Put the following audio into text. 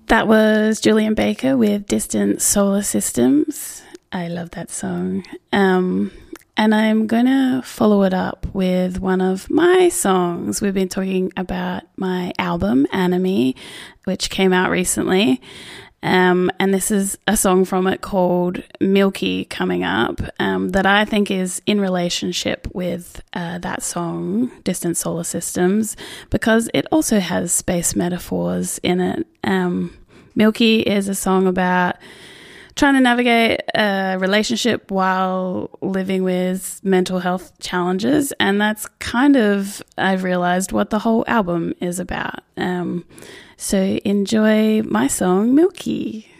That was Julian Baker with Distant Solar Systems. I love that song. And I'm going to follow it up with one of my songs. We've been talking about my album, Anime, which came out recently. And this is a song from it called Milky coming up that I think is in relationship with that song, Distant Solar Systems, because it also has space metaphors in it. Milky is a song about trying to navigate a relationship while living with mental health challenges, and that's kind of, I've realised, what the whole album is about. So enjoy my song, Milky.